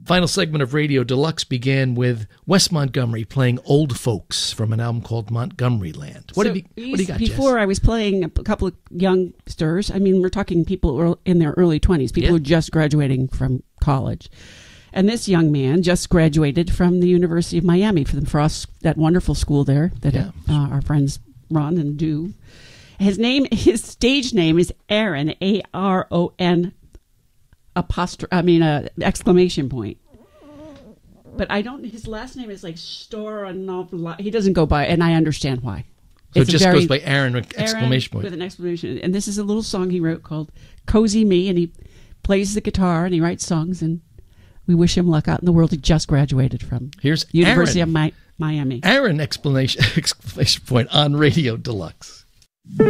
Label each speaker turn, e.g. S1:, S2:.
S1: final segment of Radio Deluxe began with Wes Montgomery playing Old Folks from an album called Montgomery Land. What do you got,
S2: Before
S1: Jess?
S2: I was playing a couple of youngsters. I mean, we're talking people in their early 20s, people who are just graduating from college. And this young man just graduated from the University of Miami, from Frost, that wonderful school there that our friends run and do. His stage name is Aaron, Aron, exclamation point. But his last name is like Storanov. He doesn't go by, and I understand why.
S1: So it just goes by Aaron, exclamation point.
S2: With an exclamation. And this is a little song he wrote called Cozy Me, and he plays the guitar and he writes songs, and we wish him luck out in the world. He just graduated from
S1: Here's
S2: University
S1: Aaron.
S2: of Miami.
S1: Aaron, exclamation point on Radio Deluxe.